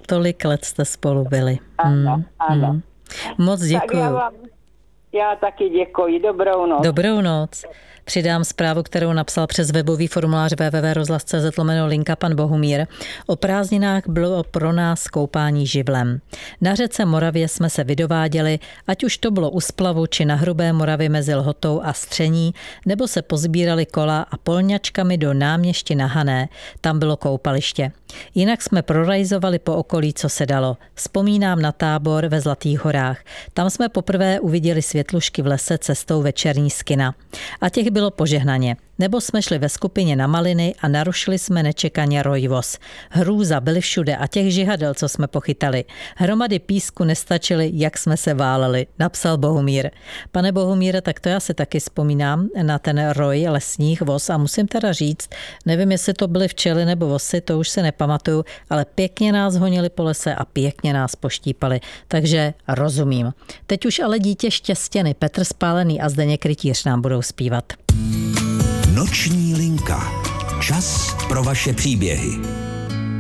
tolik let jste spolu byli. Ano. Moc děkuju. Já taky děkuji. Dobrou noc. Dobrou noc. Přidám zprávu, kterou napsal přes webový formulář www.rozhlas.cz/linka pan Bohumír. O prázdninách bylo pro nás koupání živlem. Na řece Moravě jsme se vydováděli, ať už to bylo u splavu či na Hrubé Moravě mezi Lhotou a Stření, nebo se pozbírali kola a polňačkami do Náměšti na Hané. Tam bylo koupaliště. Jinak jsme prorajzovali po okolí, co se dalo. Vzpomínám na tábor ve Zlatých horách. Tam jsme poprvé uviděli světlušky v lese cestou večerní z kina. A těch bylo požehnaně. Nebo jsme šli ve skupině na maliny a narušili jsme nečekaně rojvoz. Hrůza byly všude a těch žihadel, co jsme pochytali. Hromady písku nestačily, jak jsme se váleli, napsal Bohumír. Pane Bohumíre, tak to já se taky vzpomínám na ten roj lesních voz a musím teda říct, nevím, jestli to byly včely nebo vosy, to už se nepamatuju, ale pěkně nás honili po lese a pěkně nás poštípali, takže rozumím. Teď už ale dítě Štěstěny, Petr Spálený a Zdeněk Rytíř nám budou zpívat. Noční linka. Čas pro vaše příběhy.